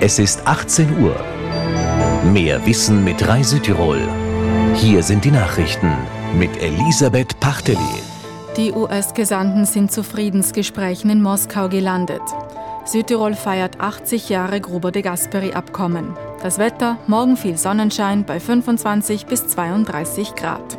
Es ist 18 Uhr. Mehr Wissen mit Rai Südtirol. Hier sind die Nachrichten mit Elisabeth Pachteli. Die US-Gesandten sind zu Friedensgesprächen in Moskau gelandet. Südtirol feiert 80 Jahre Gruber-de-Gasperi-Abkommen. Das Wetter, morgen viel Sonnenschein bei 25 bis 32 Grad.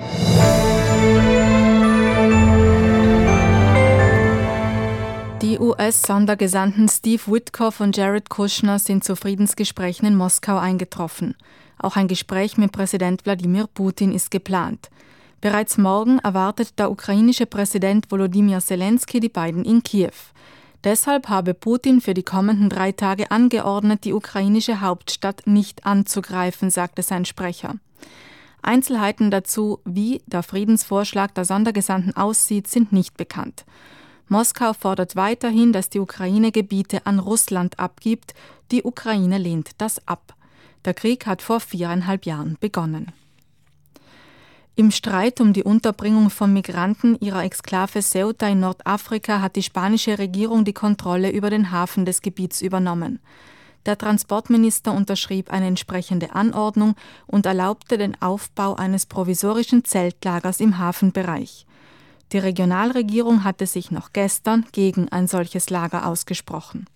Die US-Sondergesandten Steve Witkoff und Jared Kushner sind zu Friedensgesprächen in Moskau eingetroffen. Auch ein Gespräch mit Präsident Wladimir Putin ist geplant. Bereits morgen erwartet der ukrainische Präsident Volodymyr Zelensky die beiden in Kiew. Deshalb habe Putin für die kommenden 3 Tage angeordnet, die ukrainische Hauptstadt nicht anzugreifen, sagte sein Sprecher. Einzelheiten dazu, wie der Friedensvorschlag der Sondergesandten aussieht, sind nicht bekannt. Moskau fordert weiterhin, dass die Ukraine Gebiete an Russland abgibt. Die Ukraine lehnt das ab. Der Krieg hat vor 4,5 Jahren begonnen. Im Streit um die Unterbringung von Migranten ihrer Exklave Ceuta in Nordafrika hat die spanische Regierung die Kontrolle über den Hafen des Gebiets übernommen. Der Transportminister unterschrieb eine entsprechende Anordnung und erlaubte den Aufbau eines provisorischen Zeltlagers im Hafenbereich. Die Regionalregierung hatte sich noch gestern gegen ein solches Lager ausgesprochen.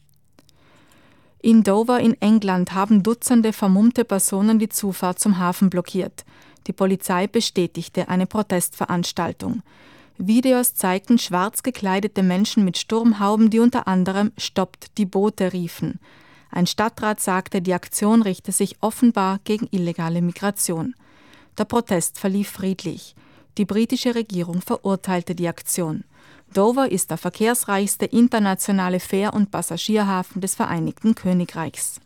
In Dover in England haben Dutzende vermummte Personen die Zufahrt zum Hafen blockiert. Die Polizei bestätigte eine Protestveranstaltung. Videos zeigten schwarz gekleidete Menschen mit Sturmhauben, die unter anderem »Stoppt die Boote« riefen. Ein Stadtrat sagte, die Aktion richte sich offenbar gegen illegale Migration. Der Protest verlief friedlich. Die britische Regierung verurteilte die Aktion. Dover ist der verkehrsreichste internationale Fähr- und Passagierhafen des Vereinigten Königreichs.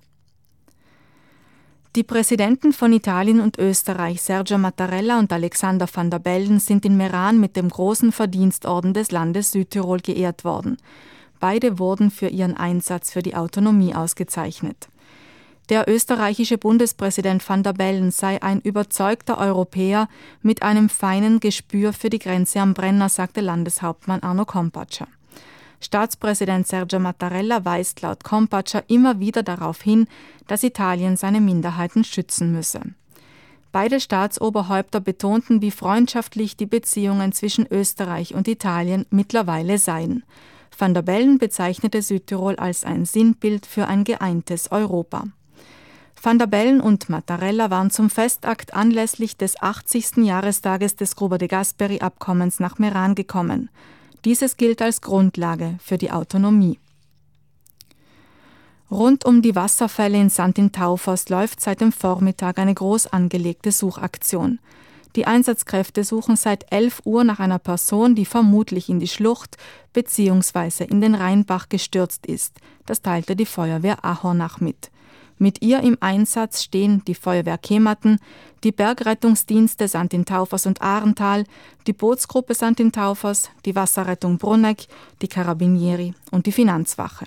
Die Präsidenten von Italien und Österreich, Sergio Mattarella und Alexander Van der Bellen, sind in Meran mit dem großen Verdienstorden des Landes Südtirol geehrt worden. Beide wurden für ihren Einsatz für die Autonomie ausgezeichnet. Der österreichische Bundespräsident Van der Bellen sei ein überzeugter Europäer mit einem feinen Gespür für die Grenze am Brenner, sagte Landeshauptmann Arno Kompatscher. Staatspräsident Sergio Mattarella weist laut Kompatscher immer wieder darauf hin, dass Italien seine Minderheiten schützen müsse. Beide Staatsoberhäupter betonten, wie freundschaftlich die Beziehungen zwischen Österreich und Italien mittlerweile seien. Van der Bellen bezeichnete Südtirol als ein Sinnbild für ein geeintes Europa. Van der Bellen und Mattarella waren zum Festakt anlässlich des 80. Jahrestages des Gruber-de-Gasperi-Abkommens nach Meran gekommen. Dieses gilt als Grundlage für die Autonomie. Rund um die Wasserfälle in Santin-Taufos läuft seit dem Vormittag eine groß angelegte Suchaktion. Die Einsatzkräfte suchen seit 11 Uhr nach einer Person, die vermutlich in die Schlucht bzw. in den Rheinbach gestürzt ist. Das teilte die Feuerwehr Ahornach mit. Mit ihr im Einsatz stehen die Feuerwehr Kematen, die Bergrettungsdienste Santin-Taufos und Ahrental, die Bootsgruppe Santin-Taufos, die Wasserrettung Brunegg, die Carabinieri und die Finanzwache.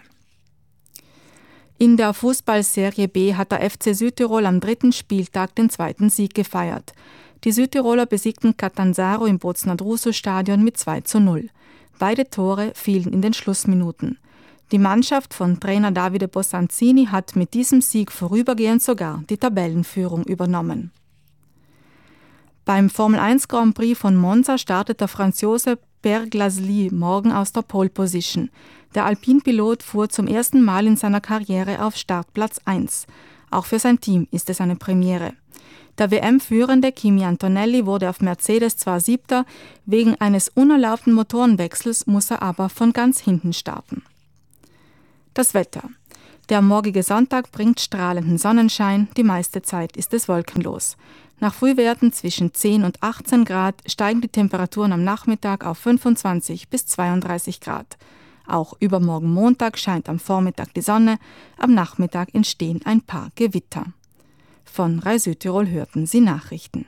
In der Fußballserie B hat der FC Südtirol am 3. Spieltag den 2. Sieg gefeiert. Die Südtiroler besiegten Catanzaro im Boznad-Russo-Stadion mit 2:0. Beide Tore fielen in den Schlussminuten. Die Mannschaft von Trainer Davide Bosanzini hat mit diesem Sieg vorübergehend sogar die Tabellenführung übernommen. Beim Formel-1 Grand Prix von Monza startet der Franzose Pierre Gasly morgen aus der Pole Position. Der Alpin-Pilot fuhr zum ersten Mal in seiner Karriere auf Startplatz 1. Auch für sein Team ist es eine Premiere. Der WM-Führende Kimi Antonelli wurde auf Mercedes zwar 7., wegen eines unerlaubten Motorenwechsels muss er aber von ganz hinten starten. Das Wetter. Der morgige Sonntag bringt strahlenden Sonnenschein, die meiste Zeit ist es wolkenlos. Nach Frühwerten zwischen 10 und 18 Grad steigen die Temperaturen am Nachmittag auf 25 bis 32 Grad. Auch übermorgen Montag scheint am Vormittag die Sonne, am Nachmittag entstehen ein paar Gewitter. Von Rai Südtirol hörten Sie Nachrichten.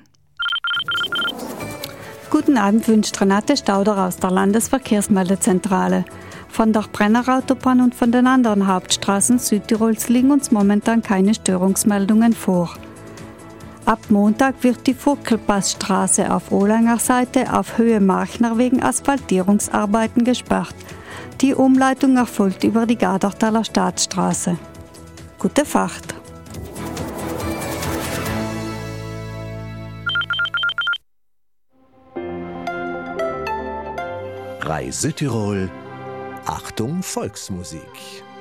Guten Abend wünscht Renate Stauder aus der Landesverkehrsmeldezentrale. Von der Brennerautobahn und von den anderen Hauptstraßen Südtirols liegen uns momentan keine Störungsmeldungen vor. Ab Montag wird die Furkelpassstraße auf Olanger Seite auf Höhe Marchner wegen Asphaltierungsarbeiten gesperrt. Die Umleitung erfolgt über die Gardartaler Staatsstraße. Gute Fahrt! Rei Südtirol, Achtung Volksmusik.